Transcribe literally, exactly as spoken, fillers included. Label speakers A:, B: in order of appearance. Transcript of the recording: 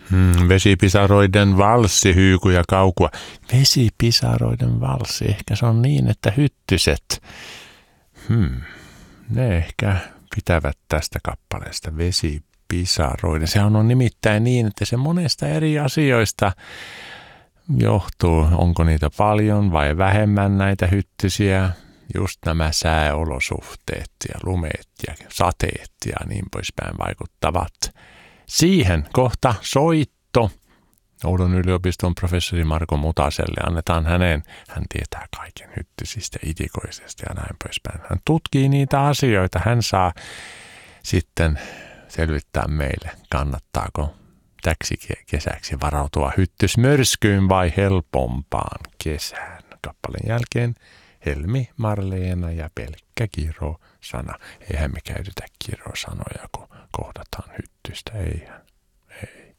A: Hmm, vesipisaroiden valssi, hyyku ja kaukua. Vesipisaroiden valssi, ehkä se on niin, että hyttyset, hmm, ne ehkä pitävät tästä kappaleesta vesipisaroiden. Sehän on nimittäin niin, että se monesta eri asioista johtuu. Onko niitä paljon vai vähemmän näitä hyttysiä? Just nämä sääolosuhteet ja lumeet ja sateet ja niin poispäin vaikuttavat. Siihen kohta soitto Oulun yliopiston professori Marko Mutaselle. Annetaan hänen, hän tietää kaiken hyttysistä, itikoisesta ja näin poispäin. Hän tutkii niitä asioita, hän saa sitten selvittää meille, kannattaako täksi kesäksi varautua hyttysmyrskyyn vai helpompaan kesään. Kappaleen jälkeen Helmi, Marleena ja pelkkä kirosana. Eihän me käytetä kirosanoja, kun kohdataan hyttystä, eihän.